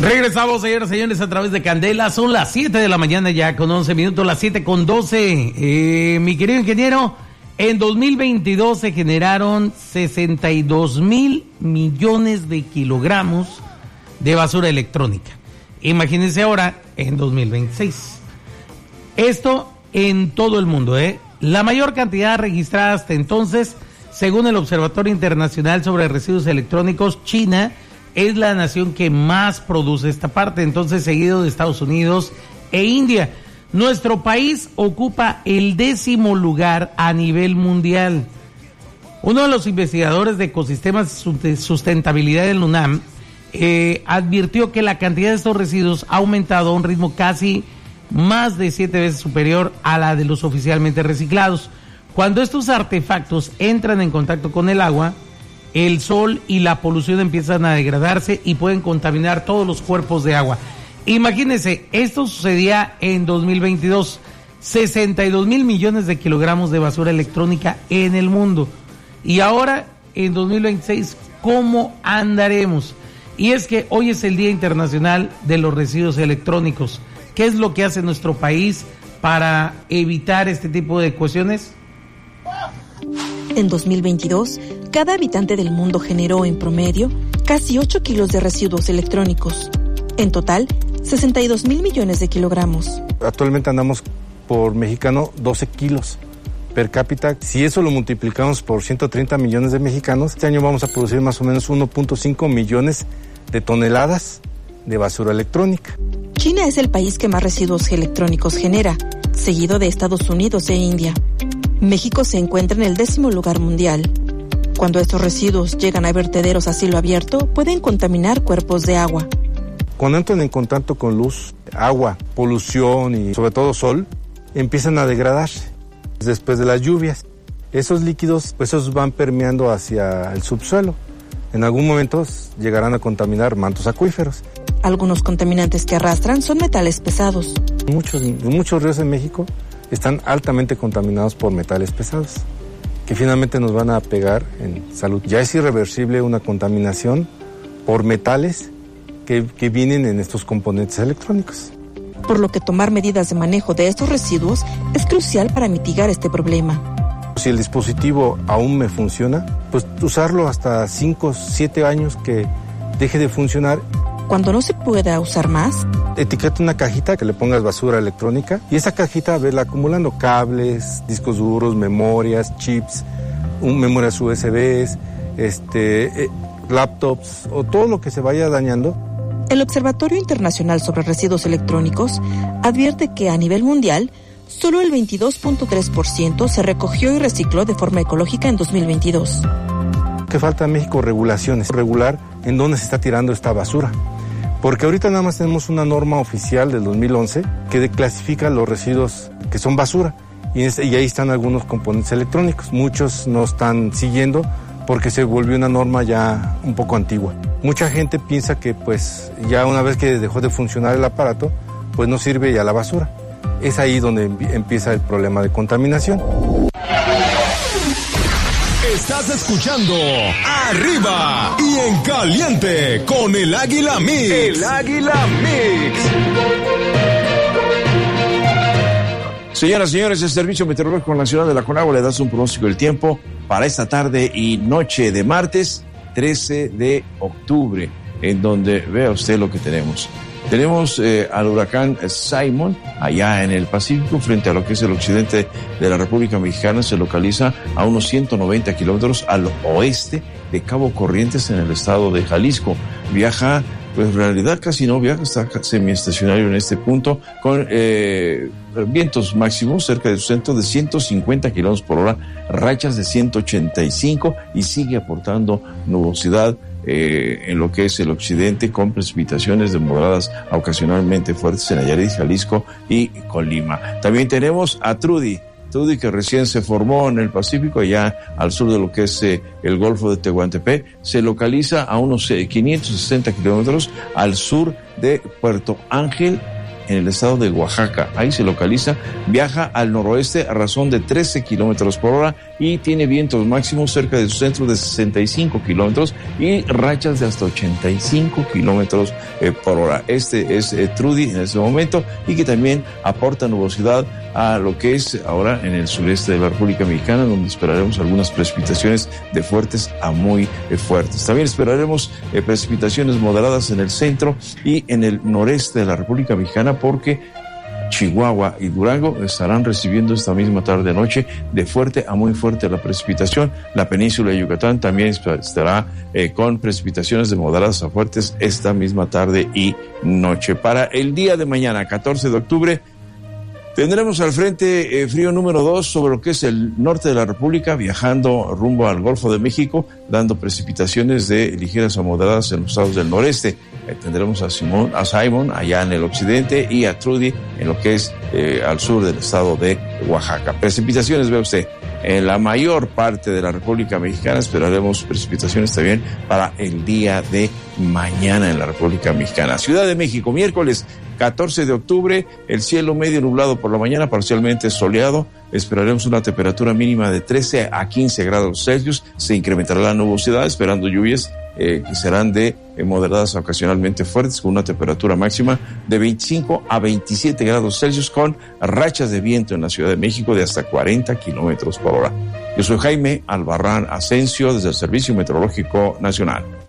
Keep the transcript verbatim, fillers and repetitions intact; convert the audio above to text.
Regresamos, señoras y señores, a través de Candela. Son las siete de la mañana ya con once minutos, las siete con doce. Eh, mi querido ingeniero, en dos mil veintidós se generaron sesenta y dos mil millones de kilogramos de basura electrónica. Imagínense ahora en dos mil veintiséis. Esto en todo el mundo, ¿eh? La mayor cantidad registrada hasta entonces, según el Observatorio Internacional sobre Residuos Electrónicos, China es la nación que más produce esta parte, entonces seguido de Estados Unidos e India. Nuestro país ocupa el décimo lugar a nivel mundial. Uno de los investigadores de ecosistemas de sustentabilidad del UNAM eh, advirtió que la cantidad de estos residuos ha aumentado a un ritmo casi más de siete veces superior a la de los oficialmente reciclados. Cuando estos artefactos entran en contacto con el agua, el sol y la polución empiezan a degradarse y pueden contaminar todos los cuerpos de agua. Imagínense, esto sucedía en dos mil veintidós, sesenta y dos mil millones de kilogramos de basura electrónica en el mundo. Y ahora, en dos mil veintiséis, ¿cómo andaremos? Y es que hoy es el Día Internacional de los Residuos Electrónicos. ¿Qué es lo que hace nuestro país para evitar este tipo de cuestiones? En dos mil veintidós, cada habitante del mundo generó en promedio casi ocho kilos de residuos electrónicos. En total, sesenta y dos mil millones de kilogramos. Actualmente andamos por mexicano doce kilos per cápita. Si eso lo multiplicamos por ciento treinta millones de mexicanos, este año vamos a producir más o menos uno punto cinco millones de toneladas de basura electrónica. China es el país que más residuos electrónicos genera, seguido de Estados Unidos e India. México se encuentra en el décimo lugar mundial. Cuando estos residuos llegan a vertederos a cielo abierto, pueden contaminar cuerpos de agua. Cuando entran en contacto con luz, agua, polución y sobre todo sol, empiezan a degradarse después de las lluvias. Esos líquidos, pues esos van permeando hacia el subsuelo. En algún momento llegarán a contaminar mantos acuíferos. Algunos contaminantes que arrastran son metales pesados. Muchos, muchos ríos en México están altamente contaminados por metales pesados, que finalmente nos van a pegar en salud. Ya es irreversible una contaminación por metales que, que vienen en estos componentes electrónicos. Por lo que tomar medidas de manejo de estos residuos es crucial para mitigar este problema. Si el dispositivo aún me funciona, pues usarlo hasta cinco, siete años que deje de funcionar. Cuando no se pueda usar más, etiqueta una cajita que le pongas basura electrónica y esa cajita verla acumulando cables, discos duros, memorias, chips, un, memorias U S Bs, este, eh, laptops o todo lo que se vaya dañando. El Observatorio Internacional sobre Residuos Electrónicos advierte que a nivel mundial solo el veintidós punto tres por ciento se recogió y recicló de forma ecológica en dos mil veintidós. Que falta en México regulaciones, regular en dónde se está tirando esta basura. Porque ahorita nada más tenemos una norma oficial del dos mil once que clasifica los residuos que son basura y, es, y ahí están algunos componentes electrónicos. Muchos no están siguiendo porque se volvió una norma ya un poco antigua. Mucha gente piensa que pues ya una vez que dejó de funcionar el aparato, pues no sirve ya la basura. Es ahí donde empieza el problema de contaminación. Estás escuchando Arriba y en Caliente con el Águila Mix. El Águila Mix. Señoras y señores, el Servicio Meteorológico Nacional de la CONAGUA le da un pronóstico del tiempo para esta tarde y noche de martes trece de octubre, en donde vea usted lo que tenemos. Tenemos eh, al huracán Simon allá en el Pacífico, frente a lo que es el occidente de la República Mexicana. Se localiza a unos ciento noventa kilómetros al oeste de Cabo Corrientes, en el estado de Jalisco. Viaja, pues en realidad casi no viaja, está semiestacionario en este punto, con eh, vientos máximos cerca de su centro de ciento cincuenta kilómetros por hora, rachas de ciento ochenta y cinco, y sigue aportando nubosidad Eh, en lo que es el occidente, con precipitaciones de moderadas a ocasionalmente fuertes en Nayarit, Jalisco y Colima. También tenemos a Trudy, Trudy que recién se formó en el Pacífico, allá al sur de lo que es eh, el Golfo de Tehuantepec. Se localiza a unos eh, quinientos sesenta kilómetros al sur de Puerto Ángel, en el estado de Oaxaca. Ahí se localiza, viaja al noroeste a razón de trece kilómetros por hora y tiene vientos máximos cerca de su centro de sesenta y cinco kilómetros y rachas de hasta ochenta y cinco kilómetros eh, por hora. Este es eh, Trudy en este momento y que también aporta nubosidad a lo que es ahora en el sureste de la República Mexicana, donde esperaremos algunas precipitaciones de fuertes a muy eh, fuertes. También esperaremos eh, precipitaciones moderadas en el centro y en el noreste de la República Mexicana, porque Chihuahua y Durango estarán recibiendo esta misma tarde-noche de fuerte a muy fuerte la precipitación. La península de Yucatán también estará eh, con precipitaciones de moderadas a fuertes esta misma tarde y noche. Para el día de mañana, catorce de octubre, tendremos al frente eh, frío número dos sobre lo que es el norte de la República, viajando rumbo al Golfo de México, dando precipitaciones de ligeras a moderadas en los estados del noreste. Eh, tendremos a Simón, a Simon allá en el occidente y a Trudy en lo que es eh, al sur del estado de Oaxaca. Precipitaciones, ve usted, en la mayor parte de la República Mexicana. Esperaremos precipitaciones también para el día de mañana en la República Mexicana. Ciudad de México, miércoles catorce de octubre, el cielo medio nublado por la mañana, parcialmente soleado. Esperaremos una temperatura mínima de trece a quince grados Celsius. Se incrementará la nubosidad, esperando lluvias eh, que serán de eh, moderadas a ocasionalmente fuertes, con una temperatura máxima de veinticinco a veintisiete grados Celsius, con rachas de viento en la Ciudad de México de hasta cuarenta kilómetros por hora. Yo soy Jaime Albarrán Asensio, desde el Servicio Meteorológico Nacional.